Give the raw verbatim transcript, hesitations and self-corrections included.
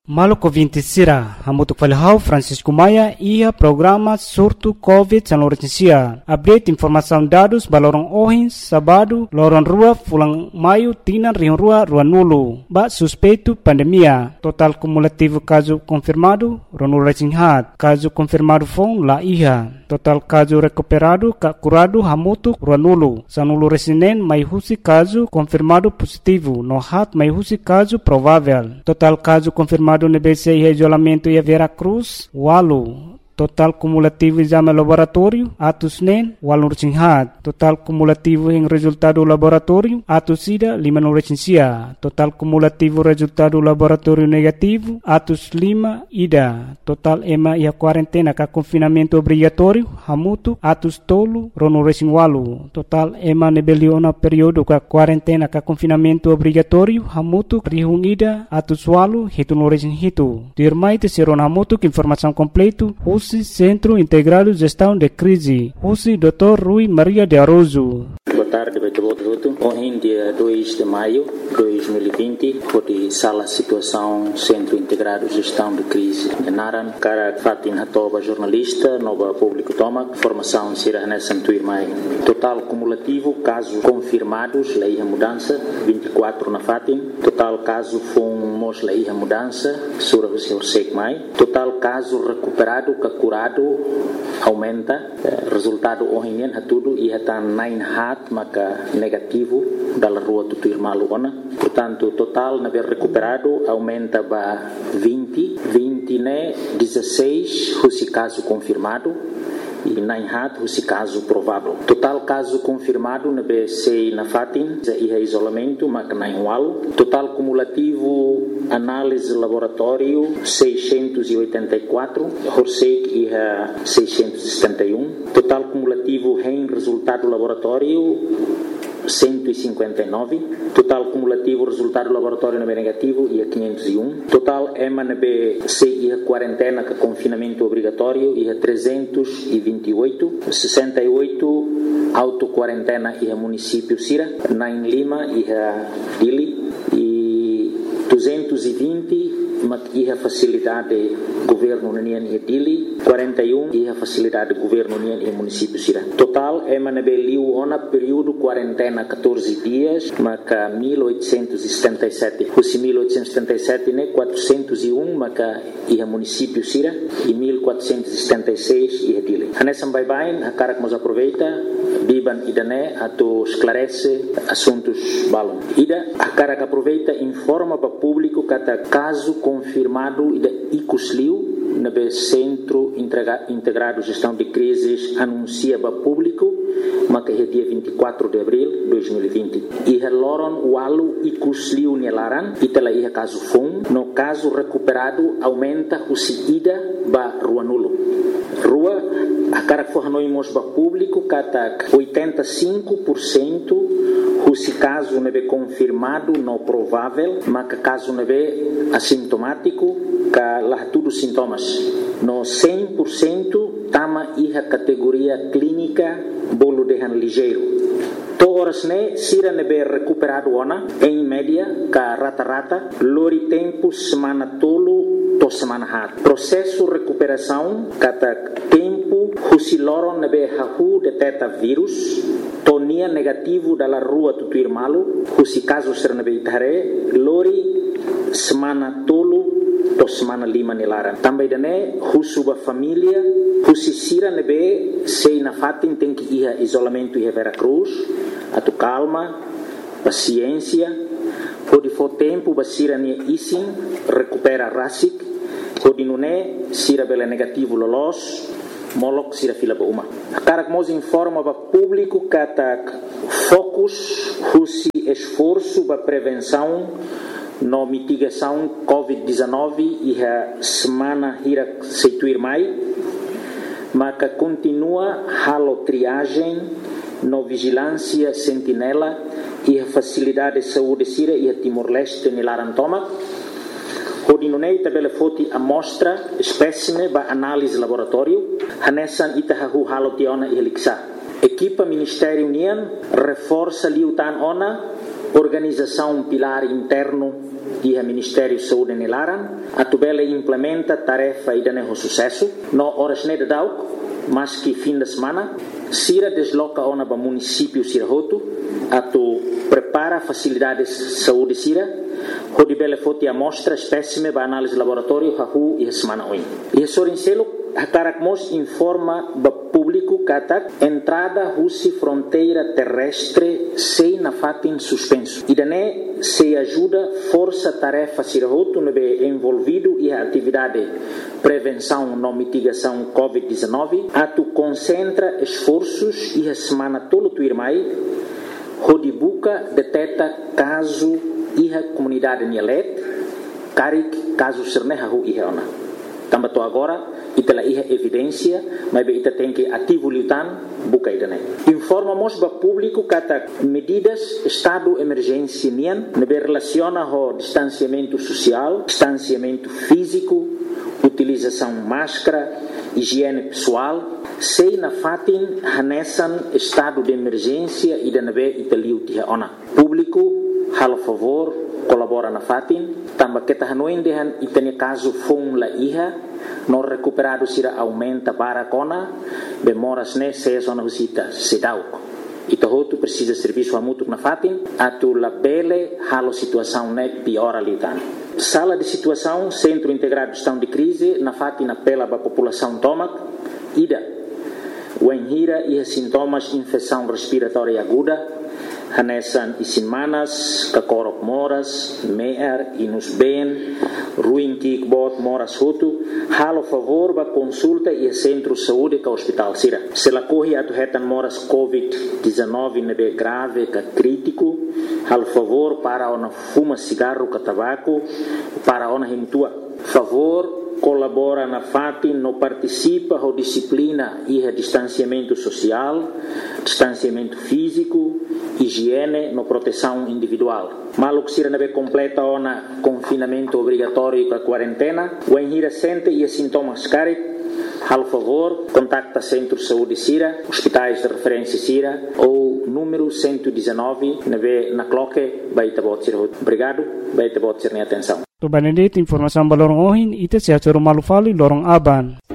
Maluco vinte sira, hamutuk falhau Francisco Maia ia programa surto Covid San Laurentia. Update informação dados balorong ohin sabado lorong rua fulang maio tinan rion rua rua nulu. Ba suspeito pandemia. Total cumulativo caso confirmado ronu resinhat. Caso confirmado fon la iha. Total caso recuperado ka curado hamutuk rua nulu. Sanulu resinen mai husi caso confirmado positivo. No hat mai husi caso provável. Total caso confirmado no B C I isolamento e a Vera Cruz, Walu. Total cumulativo exame laboratório, atos nen, walu resinhat. Total cumulativo em resultado laboratório, atos sida, lima no resinsia. Total cumulativo resultado laboratório negativo, atos lima, ida. Total ema e a quarentena ka confinamento obrigatório, hamutu, atos tolo, rono resin walu. Total ema nebeliona período ka quarentena ka confinamento obrigatório, hamutu, rihung ida, atos walu, hitu no resin hitu. Dirmai te seron hamutu, informação completo, Centro Integrado de Gestão de Crise. Usi doutor Rui Maria de Aroso. Boa tarde, Beto. Ontem, dia dois de maio de dois mil e vinte, foi sala situação Centro Integrado de Gestão de Crise. Naran, cara Fatin Hatoba, jornalista, nova público toma, formação Sira Nessa Tuirmai. Total cumulativo, casos confirmados, lei a mudança, vinte e quatro na Fatin. Total caso fomos lei a mudança, Sura Hussein Mai. Total caso recuperado, curado, aumenta. Resultado ontem é tudo e está nine hat maka negativo da rua do Tuirmalu ona. Portanto, total na ver recuperado aumenta para vinte, vinte né, dezesseis, esse caso confirmado e nine hat, esse caso provável. Total caso confirmado na B C na Fatin, e isolamento, maka nine wal. Total cumulativo análise laboratório seiscentos e oitenta e quatro, Horsek e seiscentos e setenta e um. Total cumulativo em resultado laboratório cento e cinquenta e nove. Total cumulativo resultado laboratório na B negativo e a quinhentos e um. Total E M A na B C e a quarentena com confinamento obrigatório e a trezentos e vinte e oito. sessenta e oito auto-quarentena e a município Sira. Nain Lima e a Dili. E duzentos e vinte e a facilidade governo União e Dili, quarenta e um e a facilidade governo União e município Sira. Total é manabeliu ona período quarentena catorze dias, maca mil oitocentos e setenta e sete. Os mil oitocentos e setenta e sete né quatrocentos e um maca e a município Sira e mil quatrocentos e setenta e seis e a Dili. Anessa bye bye, a cara que nos aproveita, biban ida né ato esclarece assuntos balon. Ida a cara que aproveita informa para público cada caso confirmado da Icusliu na B Centro Integrado de Gestão de Crises anuncia para público mas que é dia vinte e quatro de abril de dois mil e vinte. E a Loron Walu Icusliu Nelaran e tela ia caso fom no caso recuperado aumenta o ida ba rua nulo. Rua a cara que for noimos para público kata oitenta e cinco por cento se caso não é confirmado, não provável, mas que caso não é assintomático, que lá tudo sintomas. No cem por cento, tama a categoria clínica, bolo de han ligeiro. Toras ne sira ne be recuperado ona, em média, ka rata-rata, lori tempo semana tolo, to semana hat. Processo recuperação, kata tempo, husi loron ne be hahu deteta vírus, tonia negativo dalla rua do Tuirmalu, husi caso ser ne be itare, lori semana tolo, to semana lima nilaran. Também dane husuba família, husi sira ne be sei na fatin tem que ir isolamento e Vera Cruz, atu calma, paciência, pode for tempo basira ne isin recupera rasik, pode nune sira bela negativo lolos, molok sira fila ba uma. Karak mos informa ba público katak focus husi esforço ba prevenção no mitigação covid dezenove e a semana hira seituir mai, mas que continua halo triagem no vigilância sentinela e a facilidade de saúde sira e a Timor-Leste nilaran toma. Hodinunei tabela foti amostra espécime ba análise laboratório hanesan itahahu halo tiona e heliksa. Equipa Ministério União reforça liutan ona organização pilar interno e a Ministério da Saúde nelaran, a tubela implementa tarefa e dane sucesso, no horas ne dauk, mas que fim de semana, Sira desloca ona para município Sirahoto, a tu prepara facilidades de saúde Sira, Hodi bele foti amostra espécime para análise laboratório hahu e semana oin. E sorincelo hakarakmos informa ba público katak entrada husi fronteira terrestre sei na fatin suspenso. E dane se ajuda força tarefa Sirahoto nebe envolvido e a atividade prevenção no mitigação covid dezenove, a tu concentra esforços e a semana tolo tu irmai, Hodi buka deteta caso e a comunidade Nielet, carik caso serneha hu ihe ona. Tamba to agora, itela ihe evidência, mas be ita tem que ativo liutan, buka idane. Informamos ba público kata medidas estado emergência nian, nebe relaciona ho distanciamento social, distanciamento físico, utilização máscara, higiene pessoal, sei na fatin hanesan estado de emergência e da nebe italiu tiha ona. Público halo favor colabora na fatin, tamba kita hanuin dehan itanya caso fung la iha, no recuperado sira aumenta para kona, bemoras ne se zona visita sedauk. Ita hotu precisa serviço amutuk na fatin, atu la bele halo situação ne piora liutan. Sala de situação, Centro Integrado de Gestão de Crise, na fatin apela para a população tomac, ida, o enhira e sintomas de infecção respiratória aguda, hanesan isinmanas, kakorok moras, meer, inus ben, ruim kikbot moras hutu, halo favor ba consulta e centro saúde ka hospital sira. Se la corre atu hetan moras covid dezenove nebe grave ka crítico, halo favor para ona fuma cigarro ka tabaco, para ona himtua. Favor colabora na fatin, no participa ou disciplina e distanciamento social, distanciamento físico, higiene, no proteção individual. Maluk sira nebe completa ona confinamento obrigatório com a quarentena, o enhira sente e sintomas carik, hal favor, contacta Centro de Saúde Sira, hospitais de referência Sira, ou número cento e dezenove, nebe na cloque, baita bot sira. Obrigado, baita bot sira atenção. To Benedict informação balorong ohin ite sia coro malufali lorong aban.